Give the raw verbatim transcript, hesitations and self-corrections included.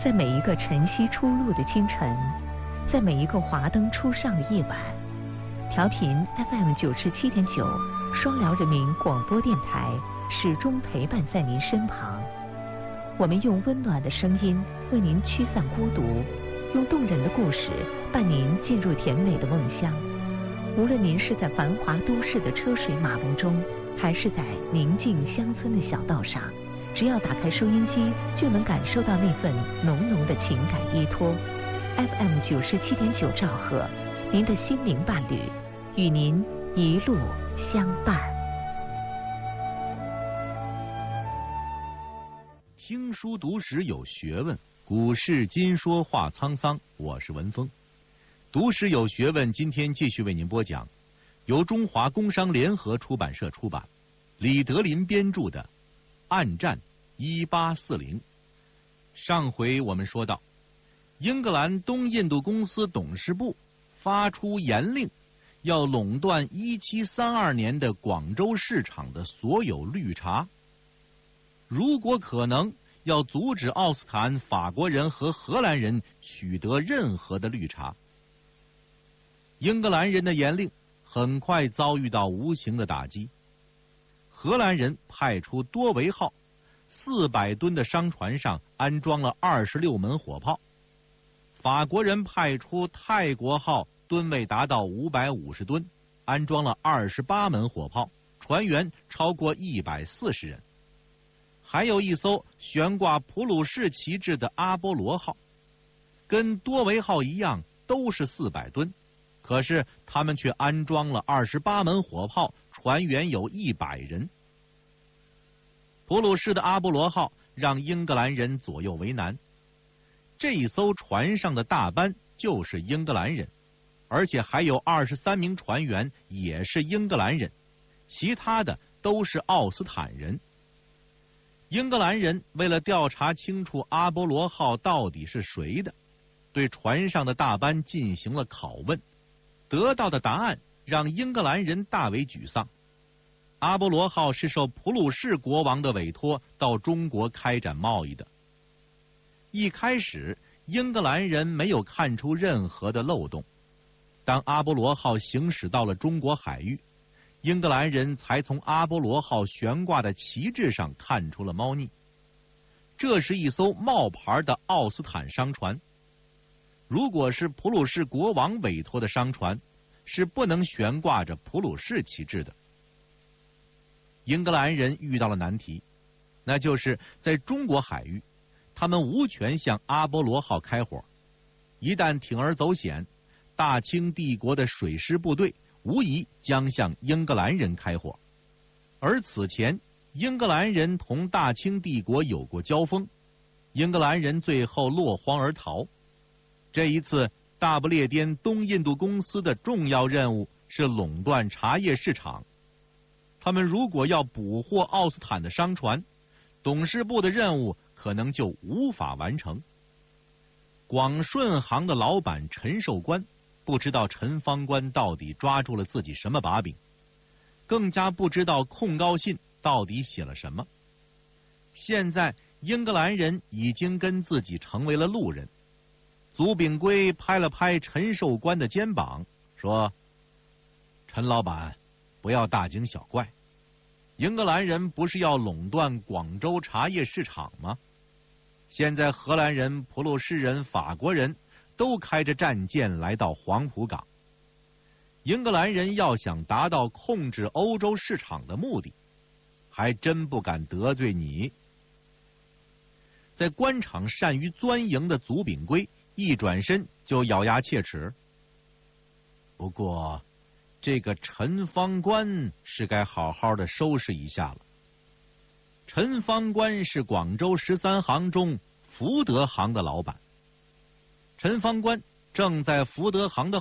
在每一个晨曦初露的清晨，在每一个华灯初上的夜晚，调频 F M 九十七点九，双辽人民广播电台始终陪伴在您身旁。我们用温暖的声音为您驱散孤独，用动人的故事伴您进入甜美的梦乡。无论您是在繁华都市的车水马龙中，还是在宁静乡村的小道上，只要打开收音机，就能感受到那份浓浓的情感依托。F M 九十七点九兆赫，您的心灵伴侣，与您一路相伴。 听书读史有学问，古事今说话沧桑。我是文峰。读史有学问，今天继续为您播讲，由中华工商联合出版社出版，李德林编著的《暗战一八四零》。上回我们说到，英格兰东印度公司董事部发出严令，要垄断一七三二年的广州市场的所有绿茶。如果可能，要阻止奥斯坦法国人和荷兰人取得任何的绿茶。英格兰人的严令很快遭遇到无情的打击。荷兰人派出多维号四百吨的商船上安装了二十六门火炮，法国人派出泰国号吨位达到五百五十吨，安装了二十八门火炮，船员超过一百四十人。还有一艘悬挂普鲁士旗帜的阿波罗号，跟多维号一样都是四百吨，可是他们却安装了二十八门火炮，船员有一百人。普鲁士的阿波罗号让英格兰人左右为难，这一艘船上的大班就是英格兰人，而且还有二十三名船员也是英格兰人，其他的都是奥斯坦人。英格兰人为了调查清楚阿波罗号到底是谁的，对船上的大班进行了拷问，得到的答案让英格兰人大为沮丧。阿波罗号是受普鲁士国王的委托到中国开展贸易的。一开始，英格兰人没有看出任何的漏洞，当阿波罗号行驶到了中国海域，英格兰人才从阿波罗号悬挂的旗帜上看出了猫腻。这是一艘冒牌的奥斯坦商船，如果是普鲁士国王委托的商船，是不能悬挂着普鲁士旗帜的。英格兰人遇到了难题，那就是在中国海域，他们无权向阿波罗号开火，一旦铤而走险，大清帝国的水师部队无疑将向英格兰人开火。而此前英格兰人同大清帝国有过交锋，英格兰人最后落荒而逃。这一次大不列颠东印度公司的重要任务是垄断茶叶市场，他们如果要捕获奥斯坦的商船，董事部的任务可能就无法完成。广顺行的老板陈寿官不知道陈方官到底抓住了自己什么把柄，更加不知道控告信到底写了什么。现在英格兰人已经跟自己成为了路人。祖炳圭拍了拍陈寿官的肩膀，说：陈老板，不要大惊小怪，英格兰人不是要垄断广州茶叶市场吗？现在荷兰人、普鲁士人、法国人都开着战舰来到黄浦港，英格兰人要想达到控制欧洲市场的目的，还真不敢得罪你。在官场善于钻营的祖炳圭一转身就咬牙切齿。不过这个陈方官是该好好的收拾一下了。陈方官是广州十三行中福德行的老板，陈方官正在福德行的